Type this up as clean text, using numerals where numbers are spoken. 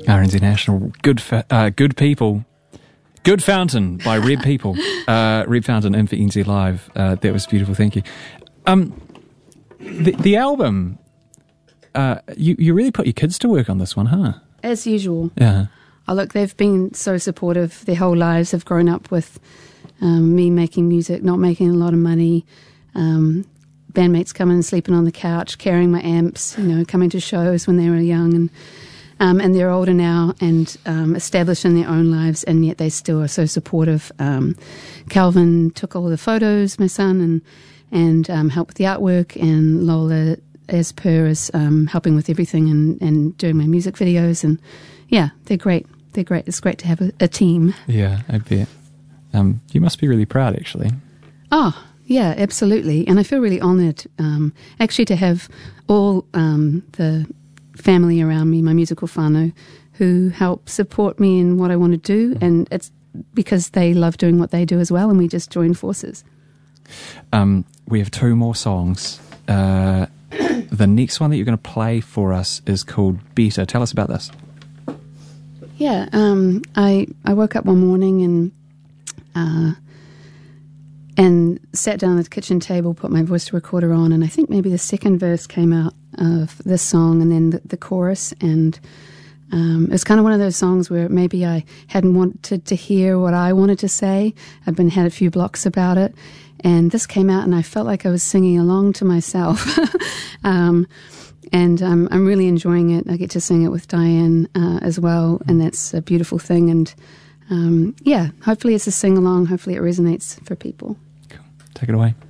RNZ National, Good People. Good Fountain by Red People. Red Fountain in for NZ Live. That was beautiful, thank you. The album, you really put your kids to work on this one, huh? As usual. Yeah. Oh, look, they've been so supportive. Their whole lives have grown up with me making music, not making a lot of money. Bandmates coming and sleeping on the couch, carrying my amps, coming to shows when they were young. And they're older now and established in their own lives, and yet they still are so supportive. Calvin took all the photos, my son, and helped with the artwork, and Lola, as per, is helping with everything and doing my music videos. And yeah, they're great. They're great. It's great to have a team. Yeah, I bet. You must be really proud, actually. Oh, yeah, absolutely. And I feel really honoured, actually, to have all the family around me, my musical whānau, who help support me in what I want to do, and it's because they love doing what they do as well, and we just join forces. We have 2 more songs. The next one that you're going to play for us is called Better. Tell us about this. Yeah, I woke up one morning and sat down at the kitchen table, put my voice recorder on, and I think maybe the second verse came out of this song, and then the chorus, and it's kind of one of those songs where maybe I hadn't wanted to hear what I wanted to say. Had a few blocks about it, and this came out, and I felt like I was singing along to myself. And I'm really enjoying it. I get to sing it with Diane as well, and that's a beautiful thing. And hopefully it's a sing-along. Hopefully it resonates for people. Cool. Take it away.